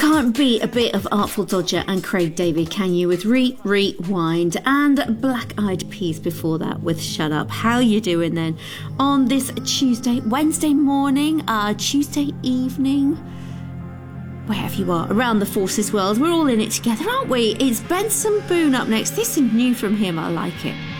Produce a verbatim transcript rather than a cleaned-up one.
can't beat a bit of Artful Dodger and Craig David, can you? With Re Rewind, and Black Eyed Peas before that with Shut Up. How you doing then on this Tuesday, Wednesday morning, uh, Tuesday evening, wherever you are around the Forces world? We're all in it together, aren't we? It's Benson Boone up next. This is new from him. I like it.